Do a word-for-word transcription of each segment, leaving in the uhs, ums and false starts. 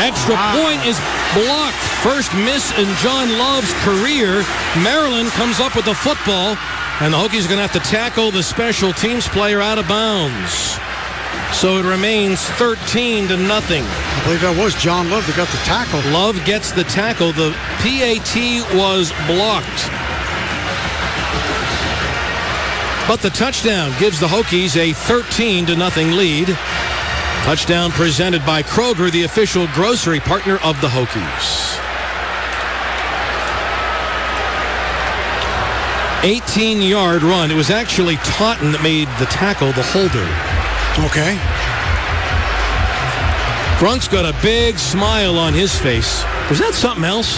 Extra wow. point is blocked. First miss in John Love's career. Maryland comes up with the football, and the Hokies are going to have to tackle the special teams player out of bounds. So it remains thirteen to nothing. I believe that was John Love that got the tackle. Love gets the tackle. The P A T was blocked. But the touchdown gives the Hokies a thirteen to nothing lead. Touchdown presented by Kroger, the official grocery partner of the Hokies. eighteen-yard run. It was actually Taunton that made the tackle, the holder. Okay. Grunk's got a big smile on his face. Was that something else?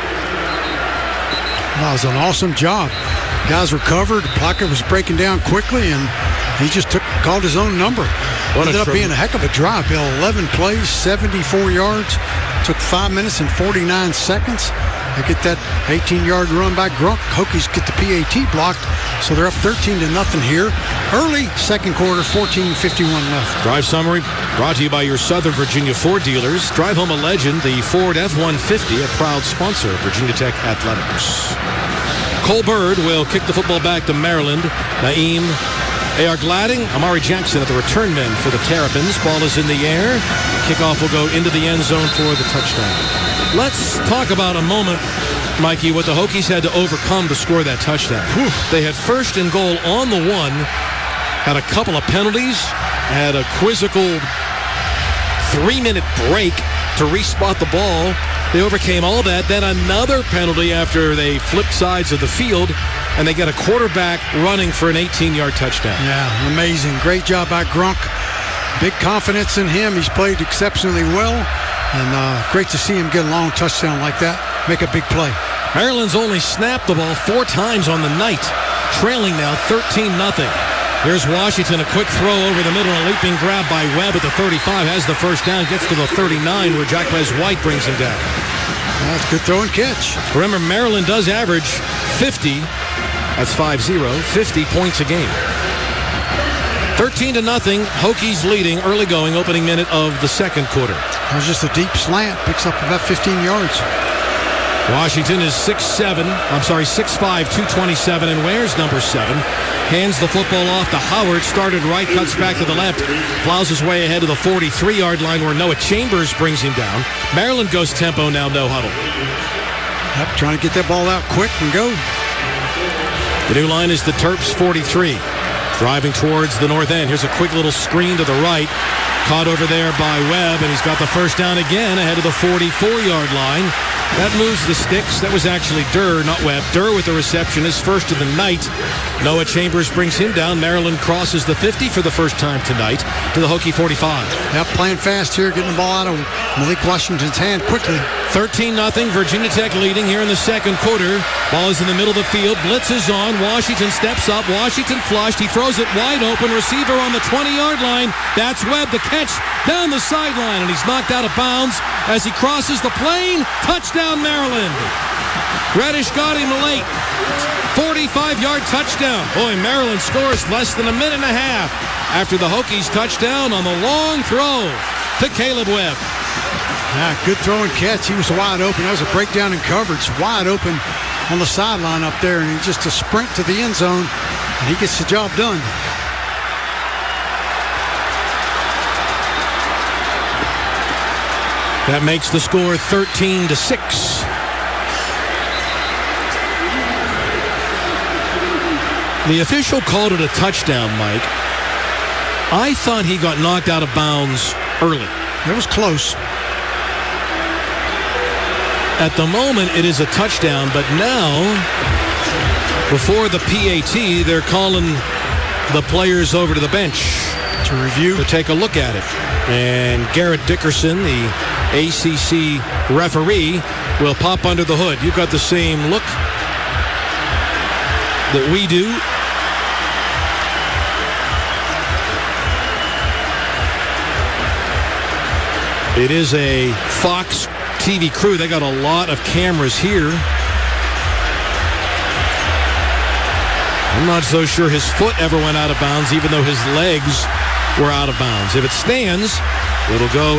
That was an awesome job. Guys recovered. The pocket was breaking down quickly, and he just took called his own number. What Ended a up tr- being a heck of a drive, Bill. eleven plays, seventy-four yards. Took five minutes and forty-nine seconds. They get that eighteen-yard run by Grunk. Hokies get the P A T blocked, so they're up thirteen to nothing here. Early second quarter, fourteen fifty-one left. Drive summary brought to you by your Southern Virginia Ford dealers. Drive home a legend, the Ford F one fifty, a proud sponsor of Virginia Tech Athletics. Cole Bird will kick the football back to Maryland. Naeem A R Gladding, Amari Jackson at the return men for the Terrapins. Ball is in the air. Kickoff will go into the end zone for the touchdown. Let's talk about a moment, Mikey, what the Hokies had to overcome to score that touchdown. Whew. They had first and goal on the one, had a couple of penalties, had a quizzical three-minute break to respot the ball. They overcame all that. Then another penalty after they flipped sides of the field, and they get a quarterback running for an eighteen-yard touchdown. Yeah, amazing. Great job by Grunk. Big confidence in him. He's played exceptionally well, and uh, great to see him get a long touchdown like that, make a big play. Maryland's only snapped the ball four times on the night, trailing now thirteen nothing. Here's Washington, a quick throw over the middle, a leaping grab by Webb at the thirty-five, has the first down, gets to the thirty-nine where Jacquez White brings him down. That's a good throw and catch. Remember, Maryland does average fifty, that's five zero, fifty points a game. thirteen to nothing, Hokies leading, early going, opening minute of the second quarter. That was just a deep slant, picks up about fifteen yards. Washington is six seven, I'm sorry, six five, two twenty-seven, and wears number seven. Hands the football off to Howard, started right, cuts back to the left, plows his way ahead to the forty-three-yard line where Noah Chambers brings him down. Maryland goes tempo now, no huddle. Yep, trying to get that ball out quick and go. The new line is the Terps forty-three. Driving towards the north end. Here's a quick little screen to the right. Caught over there by Webb, and he's got the first down again ahead of the forty-four-yard line. That moves the sticks. That was actually Durr, not Webb. Durr with the reception, his first of the night. Noah Chambers brings him down. Maryland crosses the fifty for the first time tonight to the Hokie forty-five. Yep, playing fast here, getting the ball out of Malik Washington's hand quickly. thirteen nothing, Virginia Tech leading here in the second quarter. Ball is in the middle of the field. Blitz is on. Washington steps up. Washington flushed. He throws it wide open. Receiver on the twenty-yard line. That's Webb. The catch down the sideline, and he's knocked out of bounds as he crosses the plane. Touchdown, Maryland. Reddish got him late. forty-five-yard touchdown. Boy, Maryland scores less than a minute and a half after the Hokies touchdown on the long throw to Caleb Webb. Yeah, good throw and catch. He was wide open. That was a breakdown in coverage. Wide open on the sideline up there, and he just a sprint to the end zone, and he gets the job done. That makes the score thirteen to six. The official called it a touchdown, Mike. I thought he got knocked out of bounds early. It was close. At the moment, it is a touchdown, but now, before the P A T, they're calling the players over to the bench to review, to take a look at it. And Garrett Dickerson, the A C C referee, will pop under the hood. You've got the same look that we do. It is a Fox T V crew. They got a lot of cameras here. I'm not so sure his foot ever went out of bounds, even though his legs were out of bounds. If it stands, it'll go